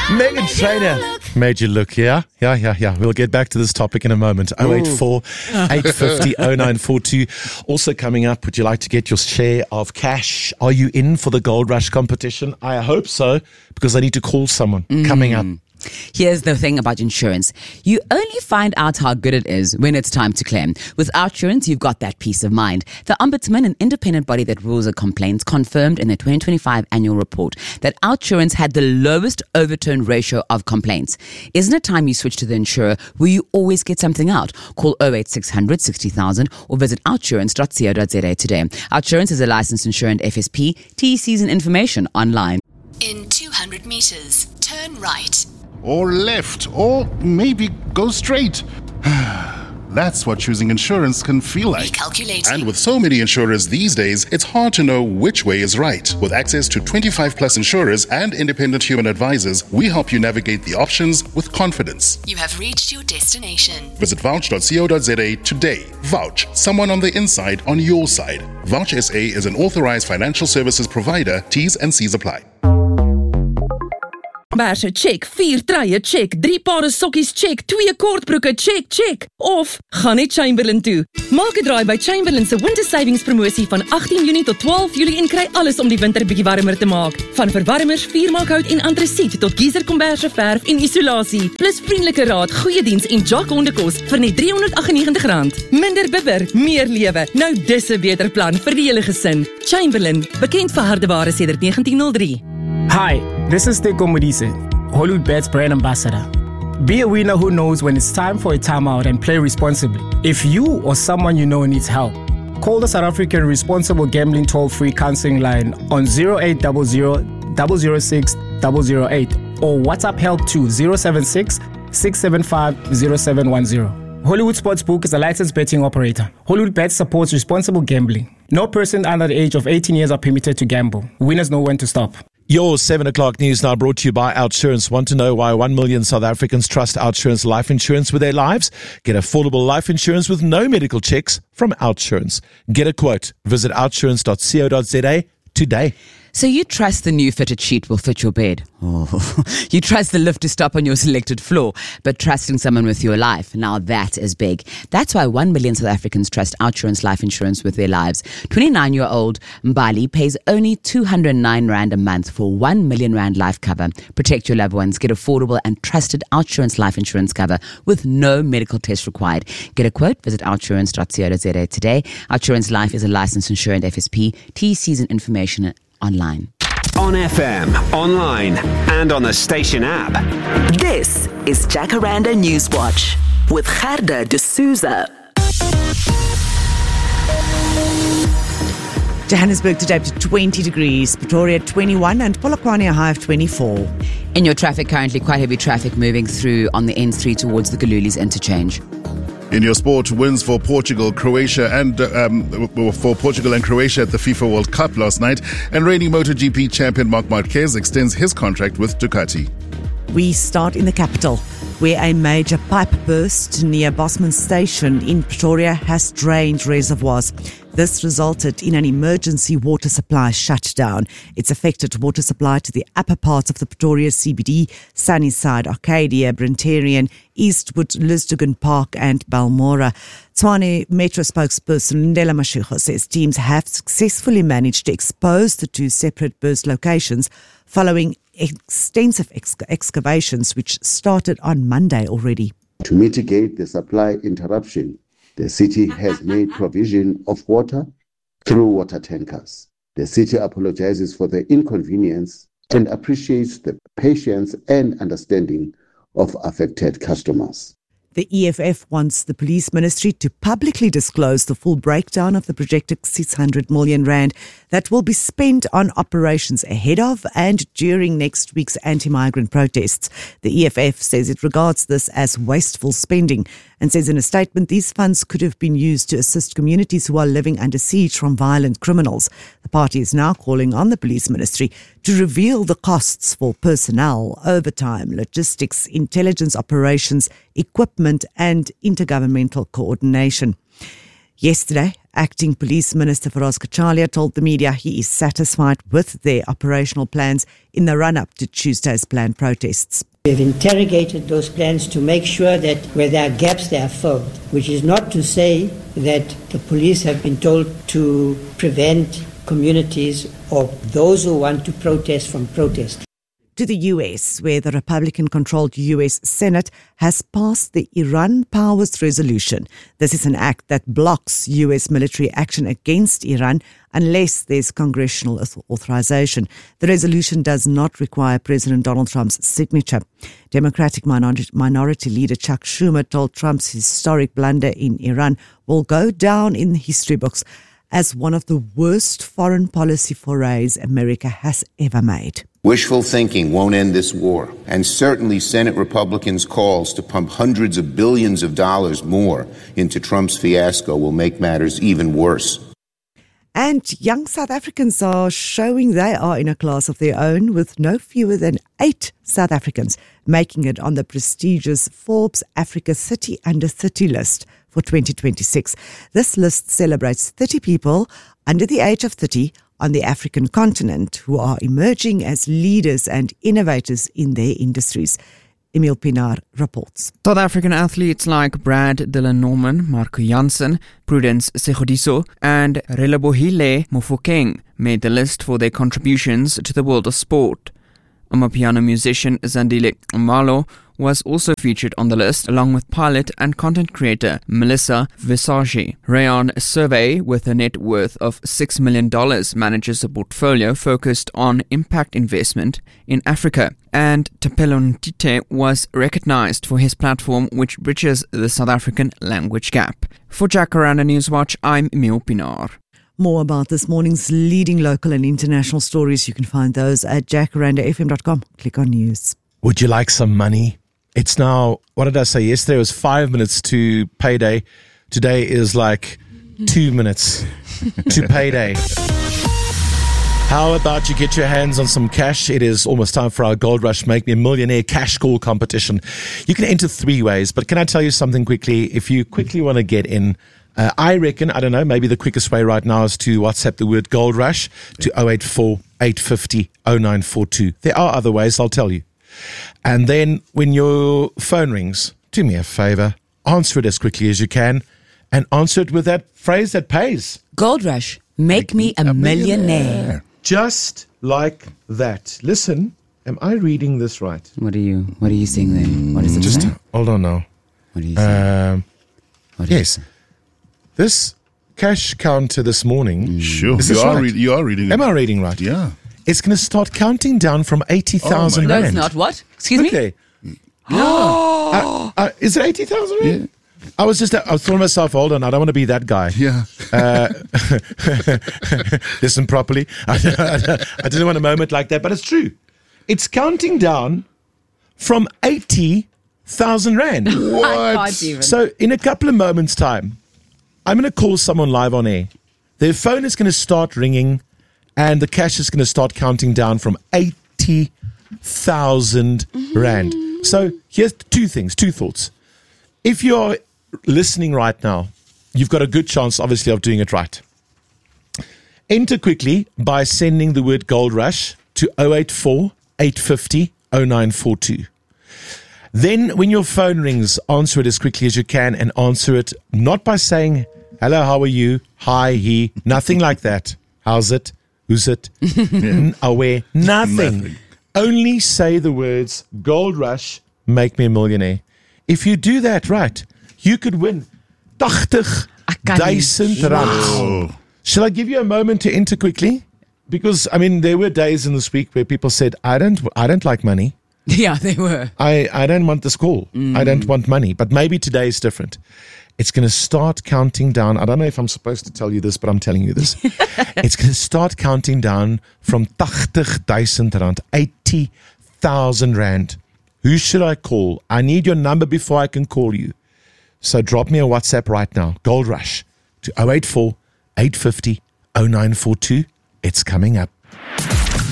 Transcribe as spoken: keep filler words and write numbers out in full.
Meghan Trainor made you look, yeah? Yeah, yeah, yeah. We'll get back to this topic in a moment. oh eight four, eight five zero, oh nine four two. Also coming up, would you like to get your share of cash? Are you in for the Gold Rush competition? I hope so, because I need to call someone mm. coming up. Here's the thing about insurance. You only find out how good it is when it's time to claim. With OUTsurance, you've got that peace of mind. The Ombudsman, an independent body that rules a complaints, confirmed in the twenty twenty-five annual report that OUTsurance had the lowest overturn ratio of complaints. Isn't it time you switch to the insurer where you always get something out? Call oh eight six hundred, sixty thousand or visit outsurance dot co dot za today. OUTsurance is a licensed insurance F S P. T E Cs and information online. In two hundred meters, turn right. Or left, or maybe go straight. That's what choosing insurance can feel like. Recalculating. And with so many insurers these days, it's hard to know which way is right. With access to twenty-five plus insurers and independent human advisors, we help you navigate the options with confidence. You have reached your destination. Visit vouch dot co dot za today. Vouch, someone on the inside on your side. Vouch S A is an authorized financial services provider. T's and C's apply. Berse, check. Vier truie, check. Drie pare sokkies, check. Twee kortbroeke, check, check. Of, gaan net Chamberlain toe. Maak 'n draai by Chamberlain se winter savings promosie van agttien Junie tot twaalf Julie en kry alles om die winter bietjie warmer te maak. Van verwarmers, vuurmaakhout en antrasiet tot geyser komberse verf en isolasie. Plus vriendelike raad, goeie diens en Jock hondekos vir net drie honderd agt en negentig rand. Minder bibber, meer lewe. Nou dis 'n beter plan vir die hele gesin. Chamberlain, bekend vir hardeware sedert negentien oh drie. Hi, this is Teko Modise, Hollywood Bets brand ambassador. Be a winner who knows when it's time for a timeout and play responsibly. If you or someone you know needs help, call the South African Responsible Gambling Toll-Free Counseling Line on zero eight zero zero, zero zero six, zero zero eight or WhatsApp help to zero seven six, six seven five, zero seven one zero. Hollywood Sportsbook is a licensed betting operator. Hollywood Bets supports responsible gambling. No person under the age of eighteen years are permitted to gamble. Winners know when to stop. Your seven o'clock news now brought to you by OUTsurance. Want to know why one million South Africans trust OUTsurance life insurance with their lives? Get affordable life insurance with no medical checks from OUTsurance. Get a quote. Visit outsurance dot co dot za today. So you trust the new fitted sheet will fit your bed. Oh. You trust the lift to stop on your selected floor, but trusting someone with your life, now that is big. That's why one million South Africans trust OUTsurance life insurance with their lives. twenty-nine-year-old Mbali pays only two hundred nine rand a month for one million rand life cover. Protect your loved ones. Get affordable and trusted OUTsurance life insurance cover with no medical test required. Get a quote. Visit outsurance dot co dot za today. OUTsurance Life is a licensed insurance F S P. T E Cs and information online. On F M, online, and on the station app. This is Jacaranda Newswatch with Gerda de Souza. Johannesburg today up to twenty degrees, Pretoria twenty-one and Polokwane a high of twenty-four. In your traffic, currently quite heavy traffic moving through on the N three towards the Galulis interchange. In your sport, wins for Portugal, Croatia and um, for Portugal and Croatia at the FIFA World Cup last night, and reigning MotoGP champion Marc Marquez extends his contract with Ducati. We start in the capital, where a major pipe burst near Bosman Station in Pretoria has drained reservoirs. This resulted in an emergency water supply shutdown. It's affected water supply to the upper parts of the Pretoria C B D, Sunnyside, Arcadia, Brentarian, Eastwood, Lisdogan Park and Balmora. Tshwane Metro spokesperson Ndela Mashego says teams have successfully managed to expose the two separate burst locations following extensive ex- excavations which started on Monday already. To mitigate the supply interruption, the city has made provision of water through water tankers. The city apologizes for the inconvenience and appreciates the patience and understanding of affected customers. The E F F wants the police ministry to publicly disclose the full breakdown of the projected six hundred million rand that will be spent on operations ahead of and during next week's anti-migrant protests. The E F F says it regards this as wasteful spending and says in a statement these funds could have been used to assist communities who are living under siege from violent criminals. The party is now calling on the police ministry to reveal the costs for personnel, overtime, logistics, intelligence operations, equipment and intergovernmental coordination. Yesterday, Acting Police Minister Faraz Kachalia told the media he is satisfied with their operational plans in the run-up to Tuesday's planned protests. We've interrogated those plans to make sure that where there are gaps, they are filled, which is not to say that the police have been told to prevent communities or those who want to protest from protest. To the U S, where the Republican-controlled U S Senate has passed the Iran Powers Resolution. This is an act that blocks U S military action against Iran unless there's congressional authorization. The resolution does not require President Donald Trump's signature. Democratic minority, minority leader Chuck Schumer told Trump's historic blunder in Iran will go down in history books as one of the worst foreign policy forays America has ever made. Wishful thinking won't end this war, and certainly Senate Republicans' calls to pump hundreds of billions of dollars more into Trump's fiasco will make matters even worse. And young South Africans are showing they are in a class of their own, with no fewer than eight South Africans making it on the prestigious Forbes Africa thirty under thirty list for twenty twenty-six. This list celebrates thirty people under the age of thirty on the African continent who are emerging as leaders and innovators in their industries. Emil Pinar reports. South African athletes like Brad Dylan Norman, Marco Jansen, Prudence Segodiso and Relebohile Mofokeng made the list for their contributions to the world of sport. Amapiano musician Zandile Malo was also featured on the list, along with pilot and content creator Melissa Visage. Rayon Survey, with a net worth of six million dollars, manages a portfolio focused on impact investment in Africa. And Tapelo Ntite was recognized for his platform, which bridges the South African language gap. For Jacaranda Newswatch, I'm Emil Pinar. More about this morning's leading local and international stories. You can find those at jacaranda f m dot com. Click on news. Would you like some money? It's now, what did I say? Yesterday was five minutes to payday. Today is like two minutes to payday. How about you get your hands on some cash? It is almost time for our Gold Rush Make Me a Millionaire cash call competition. You can enter three ways, but can I tell you something quickly? If you quickly want to get in, uh, I reckon, I don't know, maybe the quickest way right now is to WhatsApp the word Gold Rush to oh eight four, eight five oh, oh nine four two. There are other ways, I'll tell you. And then when your phone rings, do me a favor, answer it as quickly as you can and answer it with that phrase that pays. Gold Rush, make, make me a, a millionaire. millionaire. Just like that. Listen, am I reading this right? What are you What are you saying there? What is it? Just say? Hold on now. What are you saying? Um, what yes. This cash counter this morning. Mm. Sure. Is you, this are right? re- you are reading it. Am I reading right? Yeah. It's going to start counting down from eighty thousand oh rand. No, it's not. What? Excuse okay. me? Yeah. uh, uh, is it eighty thousand rand? Yeah. I was just, I was throwing myself, hold on, I don't want to be that guy. Yeah. Uh, listen properly. I, I, I didn't want a moment like that, but it's true. It's counting down from eighty thousand rand. What? So in a couple of moments' time, I'm going to call someone live on air. Their phone is going to start ringing and the cash is going to start counting down from eighty thousand rand. So here's two things, two thoughts. If you're listening right now, you've got a good chance, obviously, of doing it right. Enter quickly by sending the word Gold Rush to oh eight four, eight five oh, oh nine four two. Then when your phone rings, answer it as quickly as you can and answer it not by saying, hello, how are you? Hi, he. Nothing like that. How's it? Who's it? yeah. Aware? Nothing. Nothing. Only say the words Gold Rush, make me a millionaire. If you do that right, you could win eighty thousand rand. Shall I give you a moment to enter quickly? Because, I mean, there were days in this week where people said, I don't I don't like money. Yeah, they were. I, I don't want this call. Mm. I don't want money. But maybe today is different. It's going to start counting down. I don't know if I'm supposed to tell you this, but I'm telling you this. It's going to start counting down from eighty thousand rand, eighty thousand rand. Who should I call? I need your number before I can call you. So drop me a WhatsApp right now, Gold Rush, to oh eight four, eight five oh, oh nine four two. It's coming up.